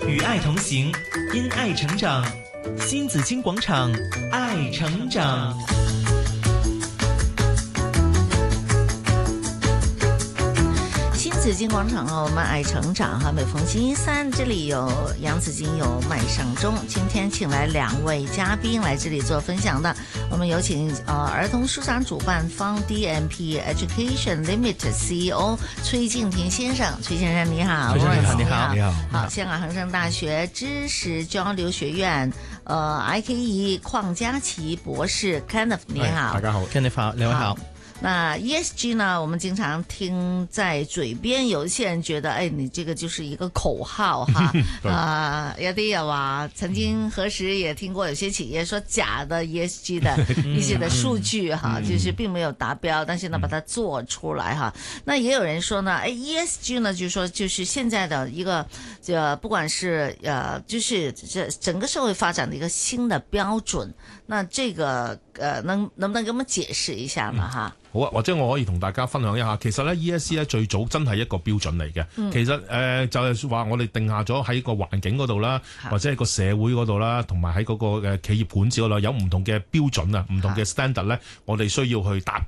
与爱同行，因爱成长。新紫金广场，爱成长。 新紫金广场我们爱成长每逢星期三，这里有杨紫金，有麦尚中。今天请来2位嘉宾来这里做分享的，我们有请儿童书展主办方 DMP Education Limited CEO 崔敬廷先生。崔先生你好。 崔先生你好。 你好。 好，香港恒生大学知识交流学院IKE 邝家琪博士 Kenneth 你好。 大家好。 Kenneth 好，两位好。 那 ESG 呢，我们经常听在嘴边，有一些人觉得你这个就是一个口号哈有啲人話曾經何時也聽過有些企業說假的 ESG 的一些的數據就是並沒有達標，但是呢把它做出來那也有人說呢ESG 呢就是說就是現在的一個不管是就是整個社會發展的一個新的標準，那這個能不能給我們解釋一下呢好啊，或者我可以同大家分享一下，其實咧 ESG 咧最早真係一個標準嚟嘅。其實就係話我哋定下咗喺個環境嗰度啦，或者係個社會嗰度啦，同埋喺嗰個企業管治嗰度有唔同嘅標準啊，唔同嘅 standard 咧，我哋需要去達